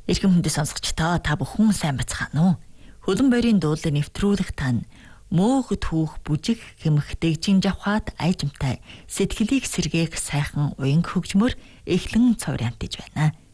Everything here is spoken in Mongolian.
Эрхэм хүндэт сонсогчдоо та бүхэн сайн бацгаана уу? Хөлөн борийн дуулыг нэвтрүүлэх тань мөөгд хүүх бүжиг хэмэх дэгжин жавхаад айжмтай сэтгэлийг сэргээх сайхан уянг хөгжмөр эхлэн цоврантиж байна.